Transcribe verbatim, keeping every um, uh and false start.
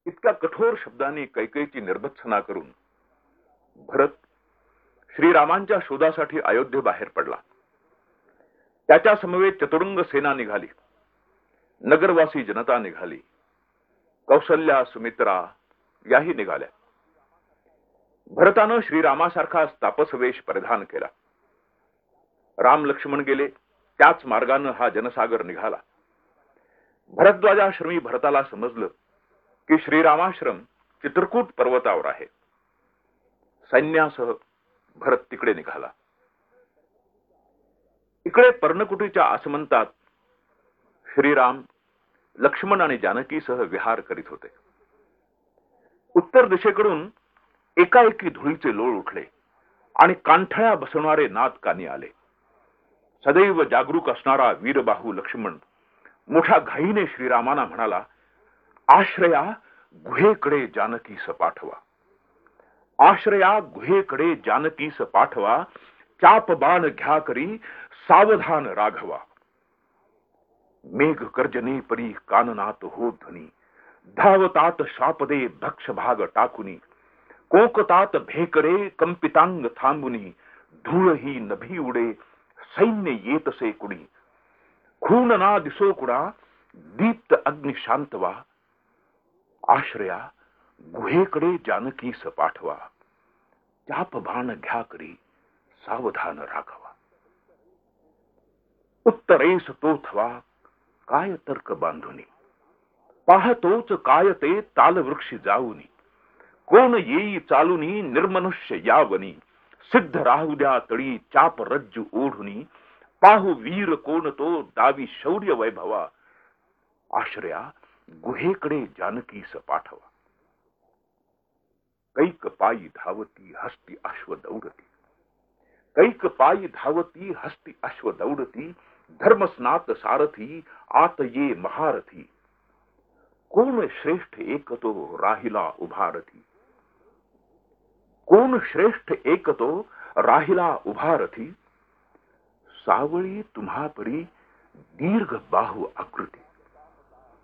इतक्या कठोर शब्दांनी कैकेयीची निर्भत्सना करून भरत श्रीरामांच्या शोधासाठी अयोध्ये बाहेर पडला. त्याच्या समवेत चतुरंग सेना निघाली, नगरवासी जनता निघाली, कौशल्या सुमित्रा याही निघाल्या. भरतानं श्रीरामासारखा तापसवेश परिधान केला. राम लक्ष्मण गेले, त्याच मार्गानं हा जनसागर निघाला. भरद्वाजाश्रमी भरताला समजलं की श्रीरामाश्रम चित्रकूट पर्वतावर आहे. सैन्यासह भरत तिकडे निघाला. इकडे पर्णकुटीच्या आसमंतात श्रीराम लक्ष्मण आणि जानकीसह विहार करीत होते. उत्तर दिशेकडून एकाएकी धुळीचे लोळ उठले आणि कांठळ्या बसवणारे नाद कानी आले. सदैव जागरूक असणारा वीरबाहू लक्ष्मण मोठ्या घाईने श्रीरामांना म्हणाला, आश्रया गुहेकडे जानकीस पाठवा. आश्रया गुहेकडे जानकीस पाठवा. चाप बाण घ्या करी सावधान राघवा. मेघ कर्जने परी काननात हो ध्वनी. धावतात शापदे भक्ष भाग टाकुनी. कोकतात भेकरे कंपितांग थांबुनी. धूळ ही नभी उडे सैन्य येतसे कुणी. खून ना दिसो कुडा दीप्त अग्नि शांतवा. आश्रया गुहेकडे जानकीस पाठवा. चाप बाण घ्या करी सावधान राघवा. उत्तरेस तोथवा काय तर्क बांधुनी. पाहतोच काय ते तालवृक्षी जाऊनी. कोण येई चालुनी निर्मनुष्य यावनी. सिद्ध राहू द्या तळी चाप रज्जू ओढुनी. पाहू वीर कोण तो दावी शौर्य वैभवा. आश्रया गुहेकडे जानकीस पाठवा. कैक पायी धावती हस्ती अश्व दौडती. कैक पायी धावती हस्ती अश्व दौडती. धर्मस्नात सारथी आत ये महारथी. कोण श्रेष्ठ एकतो राहिला उभारथी. कोण श्रेष्ठ एकतो राहिला उभारथी. सावळी तुम्हा परी दीर्घ बाहू आकृती.